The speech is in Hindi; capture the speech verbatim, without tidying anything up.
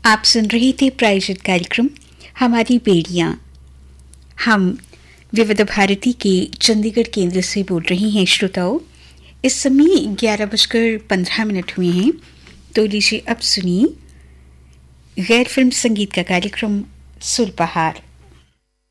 आप सुन रहे थे प्रायोजित कार्यक्रम हमारी बेड़ियां। हम विविध भारती के चंडीगढ़ केंद्र से बोल रहे हैं श्रोताओं। इस समय ग्यारह बजकर पंद्रह मिनट हुए हैं, तो लीजिए अब सुनिए गैर फिल्म संगीत का कार्यक्रम सुरबहार।